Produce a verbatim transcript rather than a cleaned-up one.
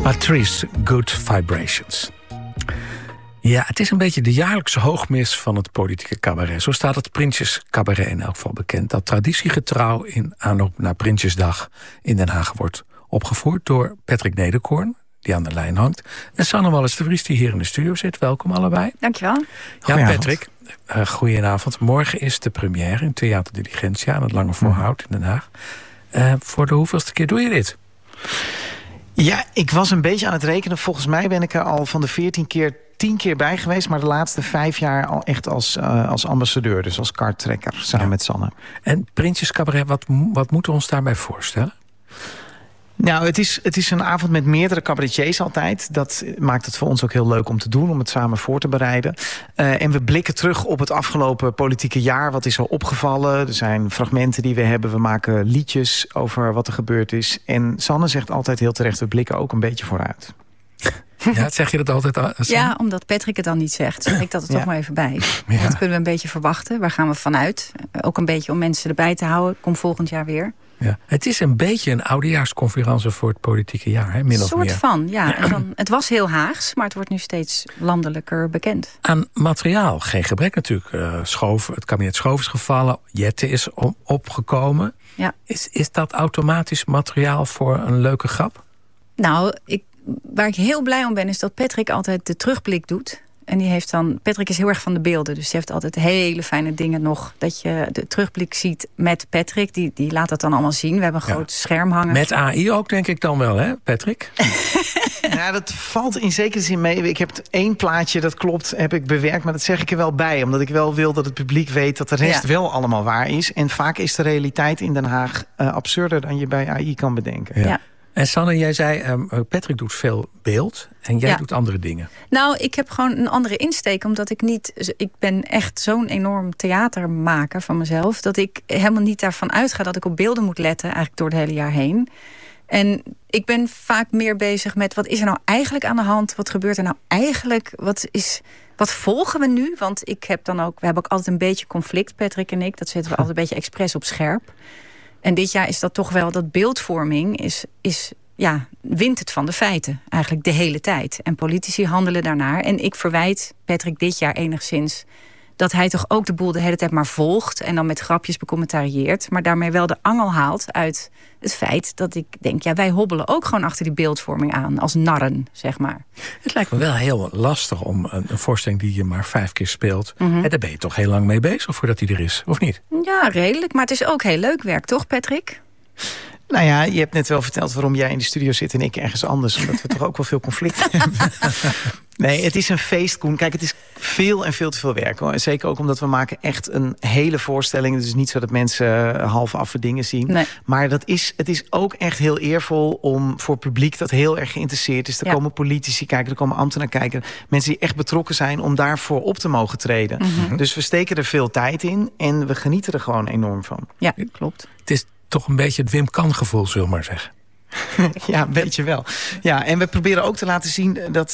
Patrice Good Vibrations. Ja, het is een beetje de jaarlijkse hoogmis van het politieke cabaret. Zo staat het Prinsjescabaret in elk geval bekend. Dat traditiegetrouw in aanloop naar Prinsjesdag in Den Haag wordt opgevoerd door Patrick Nederkoorn, die aan de lijn hangt, en Sanne Wallis de Vries, die hier in de studio zit. Welkom allebei. Dankjewel. Ja, Patrick, uh, goedenavond. Morgen is de première in Theater Diligentia aan het Lange Voorhout in Den Haag. Uh, voor de hoeveelste keer doe je dit? Ja, ik was een beetje aan het rekenen. Volgens mij ben ik er al van de veertien keer tien keer bij geweest, maar de laatste vijf jaar al echt als, uh, als ambassadeur, dus als karttrekker, samen ja. met Sanne. En Prinsjescabaret, wat, wat moeten we ons daarbij voorstellen? Nou, het is, het is een avond met meerdere cabaretiers altijd. Dat maakt het voor ons ook heel leuk om te doen, om het samen voor te bereiden. Uh, en we blikken terug op het afgelopen politieke jaar. Wat is er opgevallen? Er zijn fragmenten die we hebben. We maken liedjes over wat er gebeurd is. En Sanne zegt altijd heel terecht, we blikken ook een beetje vooruit. Ja, zeg je dat altijd? Sanne? Ja, omdat Patrick het dan niet zegt, zeg ik dat er ja. toch maar even bij. Ja. Dat kunnen we een beetje verwachten. Waar gaan we vanuit? Ook een beetje om mensen erbij te houden. Kom volgend jaar weer. Ja. Het is een beetje een oudejaarsconferentie voor het politieke jaar, hè? Min of soort meer. van, ja. En dan, het was heel Haags, maar het wordt nu steeds landelijker bekend. Aan materiaal, geen gebrek natuurlijk. Uh, Schoof, het kabinet Schoof is gevallen, Jette is om, opgekomen. Ja. Is, is dat automatisch materiaal voor een leuke grap? Nou, ik, waar ik heel blij om ben, is dat Patrick altijd de terugblik doet. En die heeft dan, Patrick is heel erg van de beelden. Dus die heeft altijd hele fijne dingen nog. Dat je de terugblik ziet met Patrick. Die, die laat dat dan allemaal zien. We hebben een ja. groot scherm hangen. Met A I ook, denk ik dan wel, hè, Patrick? Ja, dat valt in zekere zin mee. Ik heb één plaatje, dat klopt, heb ik bewerkt. Maar dat zeg ik er wel bij. Omdat ik wel wil dat het publiek weet dat de rest ja. wel allemaal waar is. En vaak is de realiteit in Den Haag uh, absurder dan je bij A I kan bedenken. Ja. Ja. En Sanne, jij zei, um, Patrick doet veel beeld en jij ja. doet andere dingen. Nou, ik heb gewoon een andere insteek, omdat ik niet... Ik ben echt zo'n enorm theatermaker van mezelf, dat ik helemaal niet daarvan uitga dat ik op beelden moet letten, eigenlijk door het hele jaar heen. En ik ben vaak meer bezig met, wat is er nou eigenlijk aan de hand? Wat gebeurt er nou eigenlijk? Wat is... Wat volgen we nu? Want ik heb dan ook, we hebben ook altijd een beetje conflict, Patrick en ik. Dat zetten we altijd een beetje expres op scherp. En dit jaar is dat toch wel, dat beeldvorming is, is ja, wint het van de feiten. Eigenlijk de hele tijd. En politici handelen daarnaar. En ik verwijt Patrick dit jaar enigszins dat hij toch ook de boel de hele tijd maar volgt. En dan met grapjes becommentarieert. Maar daarmee wel de angel haalt uit het feit dat ik denk, ja, wij hobbelen ook gewoon achter die beeldvorming aan. Als narren, zeg maar. Het lijkt me wel heel lastig om een, een voorstelling die je maar vijf keer speelt. Mm-hmm. En daar ben je toch heel lang mee bezig voordat die er is, of niet? Ja, redelijk. Maar het is ook heel leuk werk, toch, Patrick? Nou ja, je hebt net wel verteld waarom jij in de studio zit en ik ergens anders. Omdat we toch ook wel veel conflict hebben. Nee, het is een feest, Koen. Kijk, het is veel en veel te veel werk. Hoor. Zeker ook omdat we maken echt een hele voorstelling. Het is niet zo dat mensen half affe dingen zien. Nee. Maar dat is, het is ook echt heel eervol om voor publiek dat heel erg geïnteresseerd is. Er ja. komen politici kijken, er komen ambtenaren kijken. Mensen die echt betrokken zijn om daarvoor op te mogen treden. Mm-hmm. Dus we steken er veel tijd in en we genieten er gewoon enorm van. Ja, klopt. Het is toch een beetje het Wim Kan gevoel, zullen we maar zeggen. Ja, een beetje wel. Ja, en we proberen ook te laten zien dat